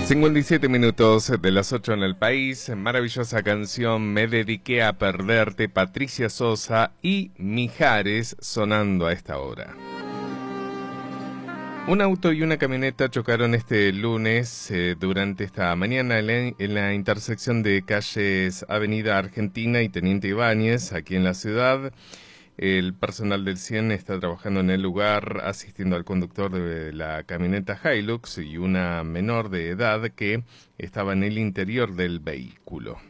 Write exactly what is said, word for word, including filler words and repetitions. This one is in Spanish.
cincuenta y siete minutos de las ocho en el país. Maravillosa canción Me dediqué a perderte, Patricia Sosa y Mijares sonando a esta hora. Un auto y una camioneta chocaron este lunes eh, durante esta mañana en la, en la intersección de calles Avenida Argentina y Teniente Ibáñez, aquí en la ciudad. El personal del cien está trabajando en el lugar, asistiendo al conductor de la camioneta Hilux y una menor de edad que estaba en el interior del vehículo.